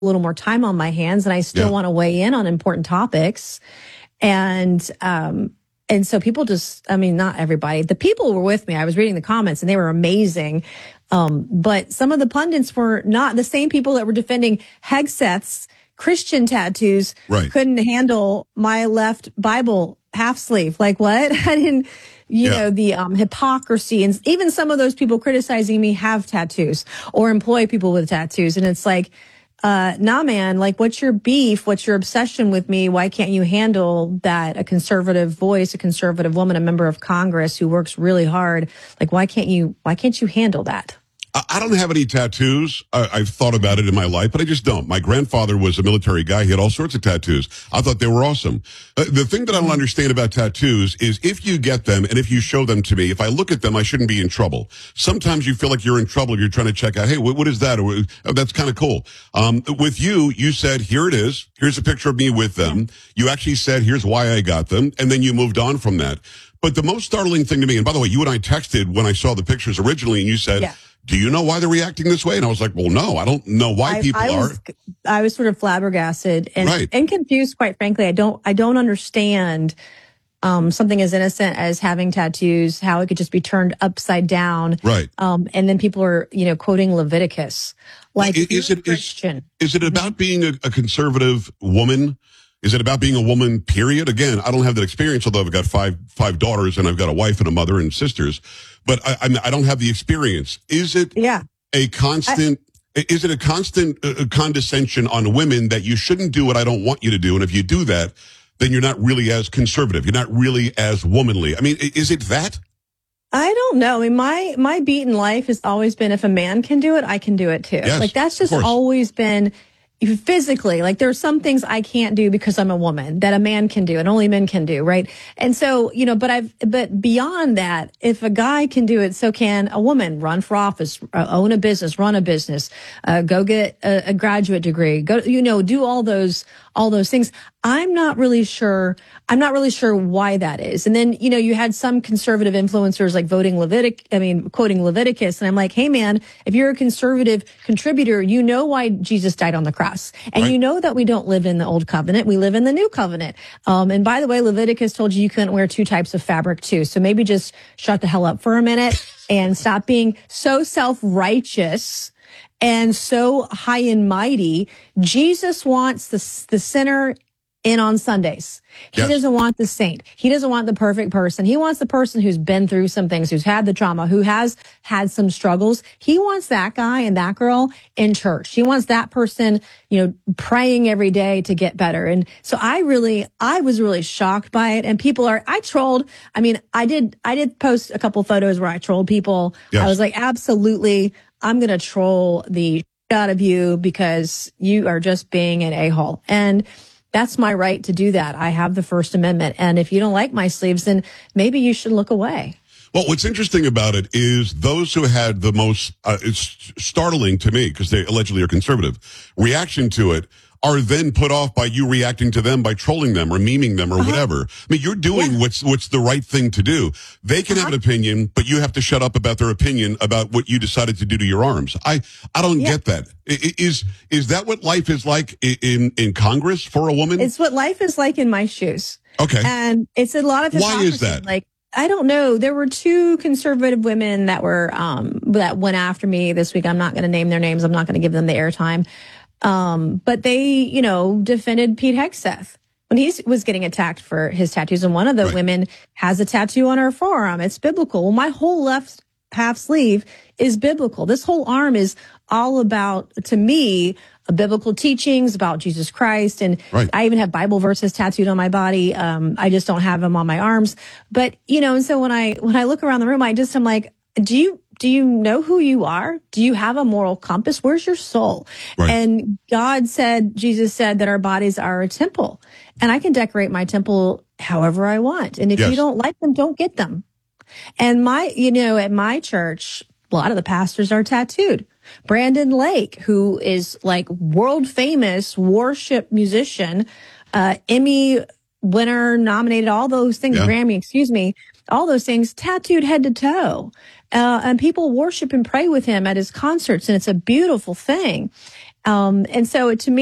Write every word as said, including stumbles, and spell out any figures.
a little more time on my hands, and I still Yeah. want to weigh in on important topics. And, um, and so people just, I mean, not everybody, the people who were with me, I was reading the comments and they were amazing. Um, but some of the pundits were not the same people that were defending Hegseth's Christian tattoos. Right. Couldn't handle my left Bible half sleeve. Like what? I didn't, you Yeah. know, the um, hypocrisy, and even some of those people criticizing me have tattoos or employ people with tattoos. And it's like, uh, nah, man, like what's your beef? What's your obsession with me? Why can't you handle that? A conservative voice, a conservative woman, a member of Congress who works really hard. Like, why can't you, why can't you handle that? I I don't have any tattoos. I, I've thought about it in my life, but I just don't. My grandfather was a military guy. He had all sorts of tattoos. I thought they were awesome. Uh, the thing that I don't understand about tattoos is if you get them and if you show them to me, if I look at them, I shouldn't be in trouble. Sometimes you feel like you're in trouble. You're trying to check out, hey, what, what is that? Or, oh, that's kind of cool. Um, with you, you said, here it is. Here's a picture of me with them. You actually said, here's why I got them. And then you moved on from that. But the most startling thing to me, and by the way, you and I texted when I saw the pictures originally, and you said, Yeah. do you know why they're reacting this way? And I was like, well, no, I don't know why I, people I was, are. I was sort of flabbergasted and, Right. and confused, quite frankly. I don't, I don't understand, um, something as innocent as having tattoos, how it could just be turned upside down. Right. Um, and then people are, you know, quoting Leviticus. Like, Is, is you're it, a is, Christian. is it about being a, a conservative woman? Is it about being a woman, period? Again, I don't have that experience, although I've got five, five daughters and I've got a wife and a mother and sisters, but I, I, I don't have the experience. Is it Yeah. a constant, I, is it a constant uh, condescension on women that you shouldn't do what I don't want you to do? And if you do that, then you're not really as conservative. You're not really as womanly. I mean, is it that? I don't know. I mean, my, my beat in life has always been, if a man can do it, I can do it too. Yes, like that's just of course. always been physically, like there are some things I can't do because I'm a woman that a man can do and only men can do. Right. And so, you know, but I've, but beyond that, if a guy can do it, so can a woman. Run for office, uh, own a business, run a business, uh, go get a, a graduate degree, go, you know, do all those, all those things. I'm not really sure. I'm not really sure why that is. And then, you know, you had some conservative influencers like voting Levitic, I mean, quoting Leviticus. And I'm like, hey man, if you're a conservative contributor, you know why Jesus died on the cross. And Right. you know that we don't live in the old covenant. We live in the new covenant. Um, and by the way, Leviticus told you you couldn't wear two types of fabric too. So maybe just shut the hell up for a minute and stop being so self-righteous and so high and mighty. Jesus wants the, the sinner in on Sundays. He Yes. doesn't want the saint. He doesn't want the perfect person. He wants the person who's been through some things, who's had the trauma, who has had some struggles. He wants that guy and that girl in church. He wants that person, you know, praying every day to get better. And so I really, I was really shocked by it. And people are, I trolled. I mean, I did, I did post a couple photos where I trolled people. Yes. I was like, absolutely, I'm going to troll the shit out of you because you are just being an a-hole. And that's my right to do that. I have the First Amendment. And if you don't like my sleeves, then maybe you should look away. Well, what's interesting about it is those who had the most, uh, it's startling to me because they allegedly are conservative, reaction to it are then put off by you reacting to them by trolling them or memeing them or Uh-huh. whatever. I mean, you're doing Yeah. what's what's the right thing to do. They can Uh-huh. have an opinion, but you have to shut up about their opinion about what you decided to do to your arms. I I don't Yeah. get that. I- I- Is is that what life is like i- in in Congress for a woman? It's what life is like in my shoes. Okay. And it's a lot of Why is hypocrisy. that? Like, I don't know. There were two conservative women that were, um, that went after me this week. I'm not going to name their names. I'm not going to give them the airtime. Um, but they, you know, defended Pete Hegseth when he was getting attacked for his tattoos. And one of the Right. women has a tattoo on her forearm. It's biblical. Well, my whole left half sleeve is biblical. This whole arm is all about, to me, uh, biblical teachings about Jesus Christ. And Right. I even have Bible verses tattooed on my body. Um, I just don't have them on my arms. But, you know, and so when I, when I look around the room, I just, I'm like, do you, do you know who you are? Do you have a moral compass? Where's your soul? Right. And God said, Jesus said that our bodies are a temple, and I can decorate my temple however I want. And if Yes. you don't like them, don't get them. And my, you know, at my church, a lot of the pastors are tattooed. Brandon Lake, who is like world famous worship musician, uh, Emmy winner, nominated, all those things, Yeah. Grammy, excuse me, all those things, tattooed head to toe. Uh, and people worship and pray with him at his concerts, and it's a beautiful thing. Um, and so to me,